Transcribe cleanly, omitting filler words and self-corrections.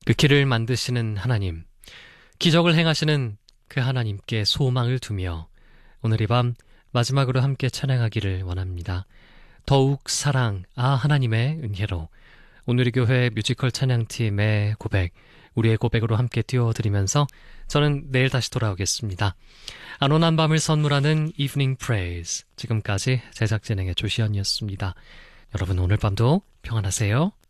그 길을 만드시는 하나님, 기적을 행하시는 그 하나님께 소망을 두며 오늘 이 밤 마지막으로 함께 찬양하기를 원합니다. 더욱 사랑, 하나님의 은혜로. 오늘 이 교회 뮤지컬 찬양팀의 고백, 우리의 고백으로 함께 띄워드리면서 저는 내일 다시 돌아오겠습니다. 안온한 밤을 선물하는 Evening Praise, 지금까지 제작 진행의 조시연이었습니다. 여러분 오늘 밤도 평안하세요.